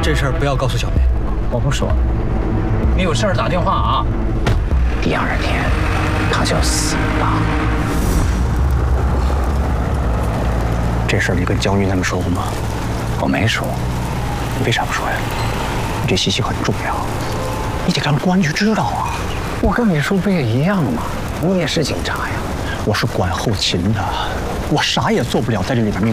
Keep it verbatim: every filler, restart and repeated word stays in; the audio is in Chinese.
这事儿不要告诉小梅。 我不说了，你有事儿打电话啊。第二天他就死了。 这事儿你跟将军他们说过吗？ 我没说。 你为啥不说呀？这信息很重要，你得让公安局知道啊。 我跟你说不也一样吗？你也是警察呀。 我是管后勤的，我啥也做不了，在这里边。